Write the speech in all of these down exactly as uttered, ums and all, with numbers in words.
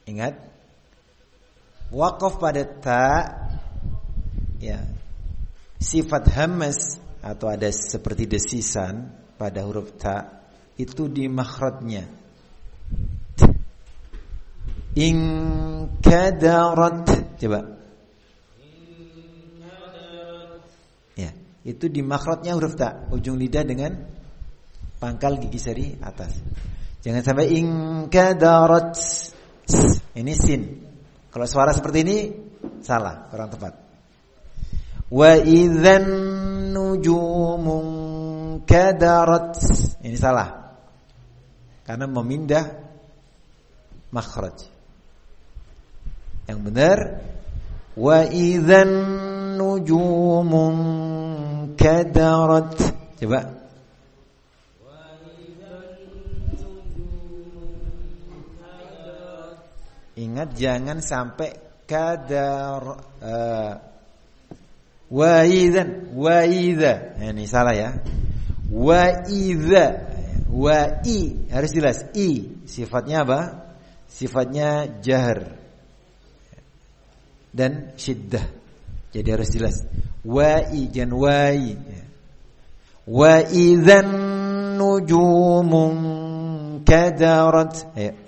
Ingat, waqaf pada ta, ya, sifat hamas atau ada seperti desisan pada huruf ta itu di makhrajnya. In kadarat, coba. Ya, itu di makhrajnya huruf ta, ujung lidah dengan pangkal gigi seri atas. Jangan sampai in kadarat. Ini sin. Kalau suara seperti ini salah, kurang tepat. Wa idzan nujumun kadarat. Ini salah. Karena memindah makhraj. Yang benar wa idzan nujumun kadarat. Coba. Ingat jangan sampai kadar uh, wa idzan wa idza. Nah, ini salah ya. Wa idza wa i harus jelas i sifatnya apa? Sifatnya jahr dan syiddah. Jadi harus jelas. Wa i jangan wa i. Wa idzan nujumun kadarat. Ayo.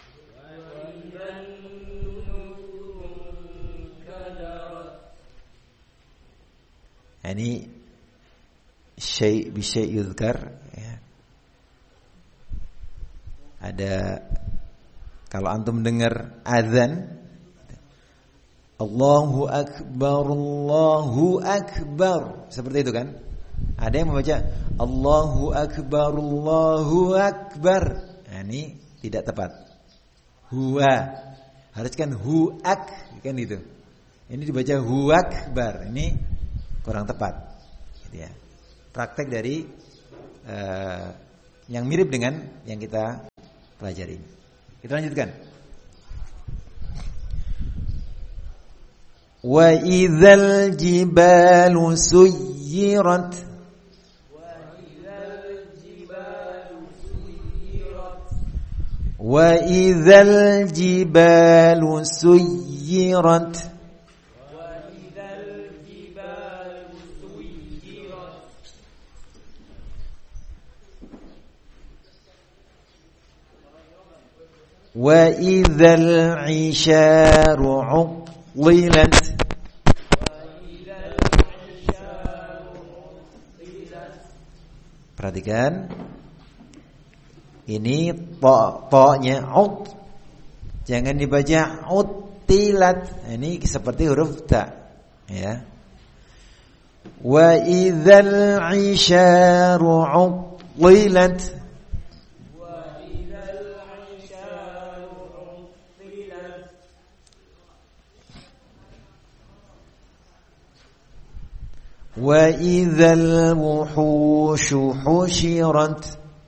Ini syai' bi syai' yuzkar ya. Ada kalau antum dengar azan Allahu akbar Allahu akbar seperti itu kan? Ada yang membaca Allahu akbar Allahu akbar. Nah, ini tidak tepat. Huwa harus kan hu ak kan gitu. Ini dibaca hu akbar. Ini kurang tepat, gitu ya. Praktek dari uh, yang mirip dengan yang kita pelajari. Kita lanjutkan. Wa idzal jibalu suyirat. Wa idzal jibalu suyirat. Wa idzal 'isharu 'uttilat. Perhatikan. Ini ta, ta-nya ut. Jangan dibaca uttilat. Ini seperti huruf ta, ya. Wa idzal 'isharu 'uttilat. Wa idzal wuhushu husyirat.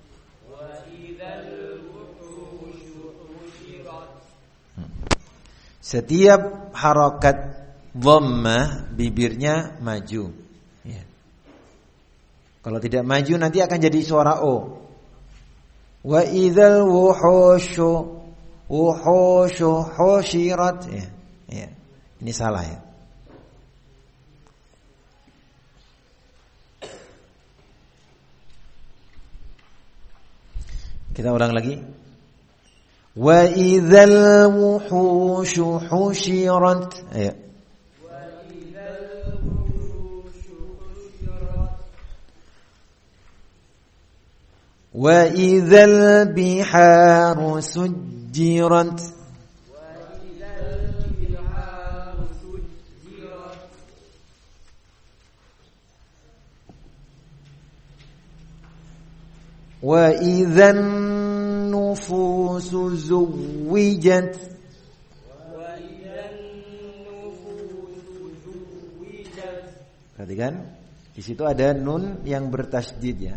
Setiap harakat dhammah bibirnya maju ya. Kalau tidak maju nanti akan jadi suara o. Wa idzal wuhushu wuhushu husyirat ya. Ya. Ini salah ya. Kita ulang lagi. Wa idzal wuhushu husyirat. Ayo. Wa idzal biharu sujjirat. Wa idzan nufusu zuwijat. Perhatikan, di situ ada nun yang bertasydid ya.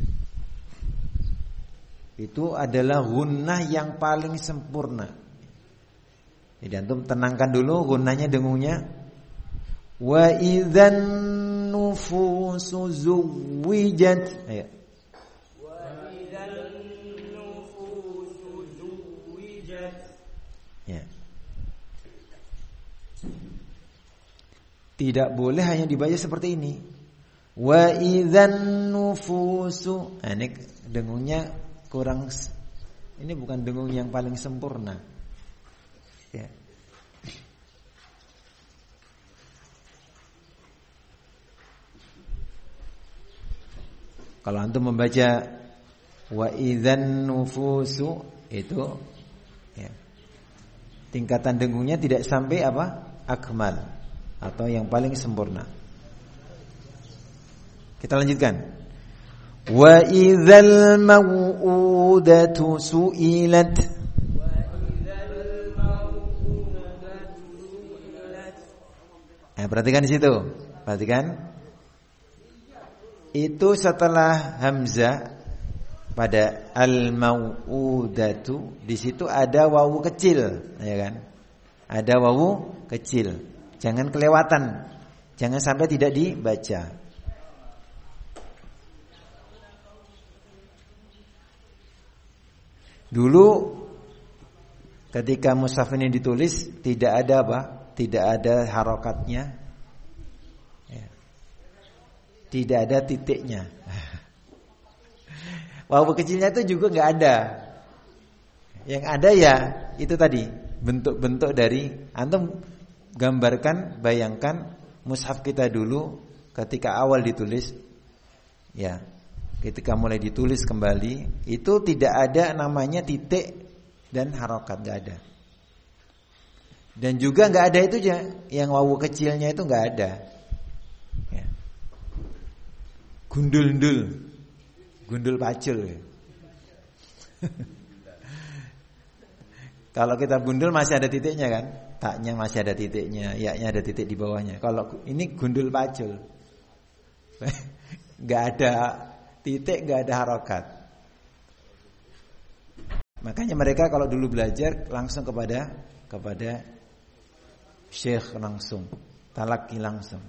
Itu adalah gunnah yang paling sempurna. Jadi antum tenangkan dulu gunnahnya, dengungnya. Wa idzan nufusu zuwijat. Ayo. Ya. Tidak boleh hanya dibaca seperti ini. Wa idzan nufusu. Nah, ini dengungnya kurang. Ini bukan dengung yang paling sempurna. Ya. Kalau antum membaca wa idzan nufusu itu ya, tingkatan dengungnya tidak sampai apa? Akmal atau yang paling sempurna. Kita lanjutkan. Wa idzal mau'udatu su'ilat. Nah, perhatikan di situ. Perhatikan. Itu setelah hamzah pada al-mau'udatu, di situ ada wawu kecil, ya kan? Ada wawu kecil. Jangan kelewatan. Jangan sampai tidak dibaca. Dulu ketika mushaf ini ditulis tidak ada apa? Tidak ada harokatnya. Ya. Tidak ada titiknya. Wawu kecilnya itu juga nggak ada. Yang ada ya itu tadi bentuk-bentuk dari antum gambarkan, bayangkan mushaf kita dulu ketika awal ditulis, ya, ketika mulai ditulis kembali itu tidak ada namanya titik dan harokat, nggak ada. Dan juga nggak ada itu aja, yang wawu kecilnya itu nggak ada. Ya. Gundul-gundul. Gundul pacul ya. Kalau kita gundul masih ada titiknya kan? Taknya masih ada titiknya, ya-nya ada titik di bawahnya. Kalau ini gundul pacul. Gak ada titik, gak ada harokat. Makanya mereka kalau dulu belajar langsung kepada kepada syekh langsung, talaki langsung.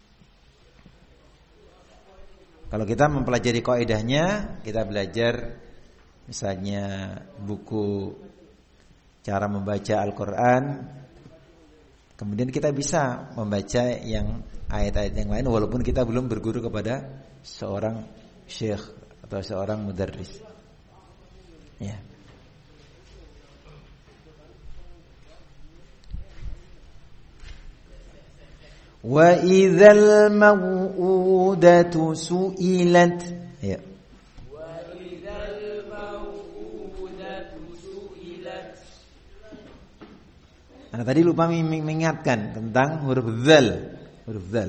Kalau kita mempelajari kaidahnya, kita belajar misalnya buku cara membaca Al-Quran, kemudian kita bisa membaca yang ayat-ayat yang lain walaupun kita belum berguru kepada seorang syekh atau seorang mudarris. Ya. Wa idzal mau'udatu su'ilat. Ya. Wa idzal mau'udatu su'ilat. Nah, tadi lupa mengingatkan tentang huruf dzal, huruf dzal.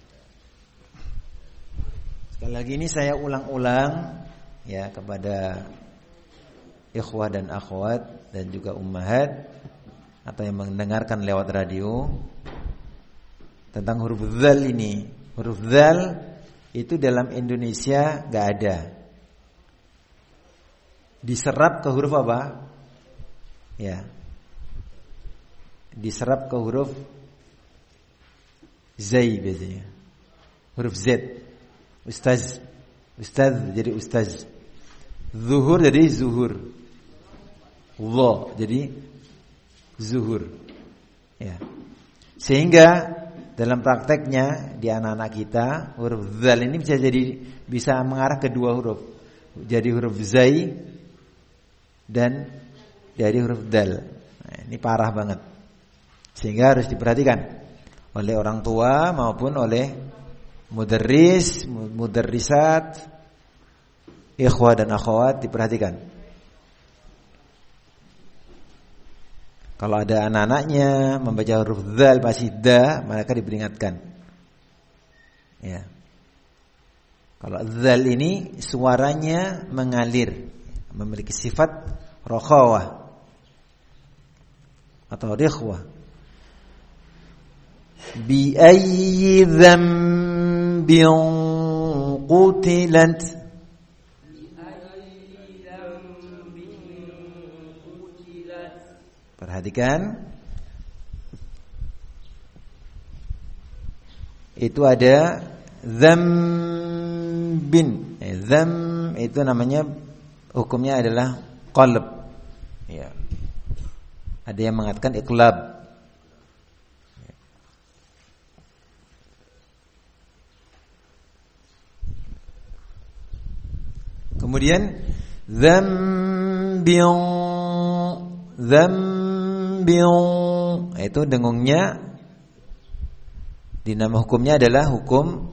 Sekali lagi ini saya ulang-ulang ya kepada ikhwah dan akhwat dan juga ummahat atau yang mendengarkan lewat radio tentang huruf dzal ini. Huruf dzal itu dalam Indonesia enggak ada. Diserap ke huruf apa? Ya. Diserap ke huruf zai biasanya. Huruf Z. Ustaz. Ustaz jadi ustaz. Zuhur jadi zuhur. Dha jadi zuhur. Ya. Sehingga dalam prakteknya di anak-anak kita huruf dzal ini bisa jadi bisa mengarah ke dua huruf. Jadi huruf zai dan dari huruf dal. Nah, ini parah banget. Sehingga harus diperhatikan oleh orang tua maupun oleh mudarris, mudarrisat, ikhwah dan akhwat, diperhatikan. Kalau ada anak-anaknya membaca huruf dzal masih da, maka diperingatkan. Ya. Kalau dzal ini suaranya mengalir, memiliki sifat rokhawah atau rikhwah. Bi ayyi dzambin qutilat. Perhatikan, itu ada dzambin. Eh, dzam itu namanya hukumnya adalah qalb. Ya. Ada yang mengatakan iqlab. Kemudian dzambin dzambin itu dengungnya di nama hukumnya adalah hukum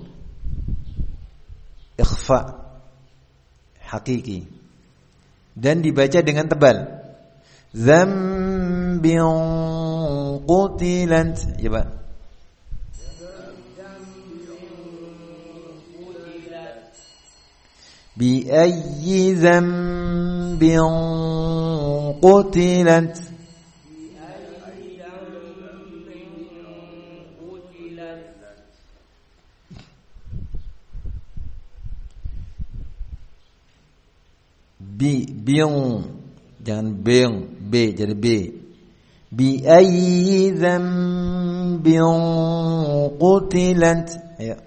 ikhfa hakiki dan dibaca dengan tebal. Dzambin qutilat, coba. Bi ayyi dzambin qutilat. Bi biung, jangan beng, b jadi b. Bi ayyi dzambin qutilat. Ayo.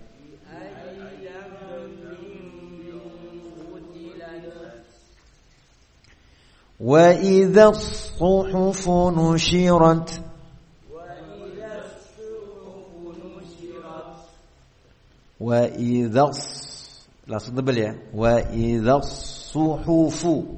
Wa idza as-suhufu nushirat. Wa idza langsung tebal ya. Wa idza suhufu.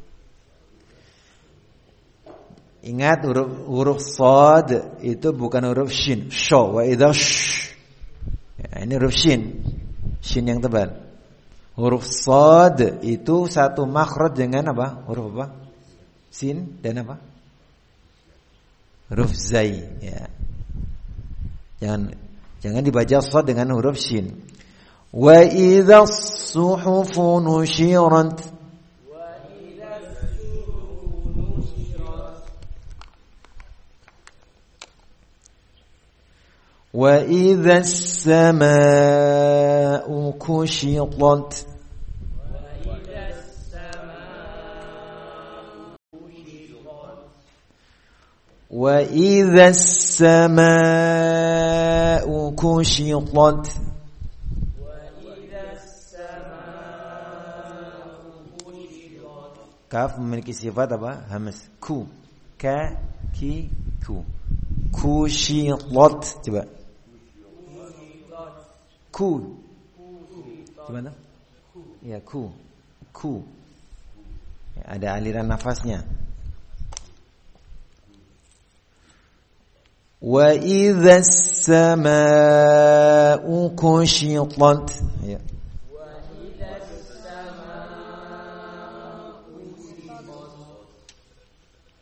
Ingat huruf huruf shad itu bukan huruf shin. Sho wa idza sh. Ya, ini huruf shin. Shin yang tebal. Huruf shad itu satu makhraj dengan apa? Huruf apa? Sin dan apa? Huruf zai, ya. Jangan jangan dibaca shad dengan huruf shin. Wa idza as-suhufu nushirat. Wa idza as-samaa'u kushirat. Wa idza as-samaa'u kushirat. Kaf memiliki sifat apa? Hamz. Ku, ka, ki, ku. Kushirat. Coba. Ku. Gimana? Ya, ku. Ku. Ya, ada aliran nafasnya. Wa idza as-samaa'u kushirat. Ya.